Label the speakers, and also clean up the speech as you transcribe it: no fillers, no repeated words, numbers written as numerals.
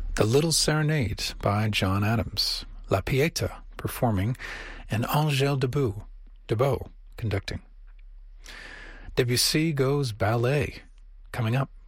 Speaker 1: The Little Serenade by John Adams, La Pieta performing, and Angèle Debout conducting. Debussy Goes Ballet coming up.